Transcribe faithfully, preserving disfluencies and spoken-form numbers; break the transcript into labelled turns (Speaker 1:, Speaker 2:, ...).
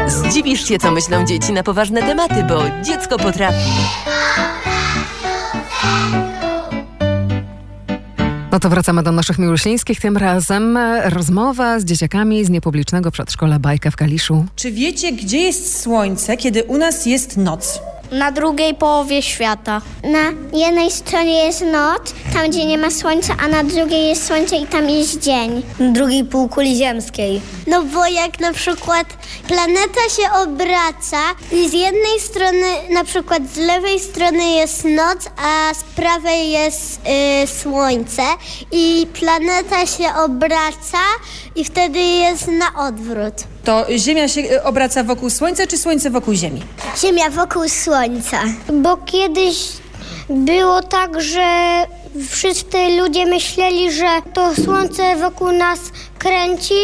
Speaker 1: Zdziwisz się, co myślą dzieci na poważne tematy, bo dziecko potrafi.
Speaker 2: No to wracamy do naszych miłośnińskich. Tym razem rozmowa z dzieciakami z niepublicznego przedszkola Bajka w Kaliszu.
Speaker 3: Czy wiecie, gdzie jest słońce, kiedy u nas jest noc?
Speaker 4: Na drugiej połowie świata.
Speaker 5: Na jednej stronie jest noc, tam gdzie nie ma słońca, a na drugiej jest słońce i tam jest dzień.
Speaker 4: Na drugiej półkuli ziemskiej.
Speaker 5: No bo jak na przykład planeta się obraca i z jednej strony, na przykład z lewej strony jest noc, a z prawej jest y, słońce i planeta się obraca i wtedy jest na odwrót.
Speaker 3: To Ziemia się obraca wokół Słońca, czy Słońce wokół Ziemi?
Speaker 5: Ziemia wokół Słońca. Bo kiedyś było tak, że wszyscy ludzie myśleli, że to Słońce wokół nas kręci,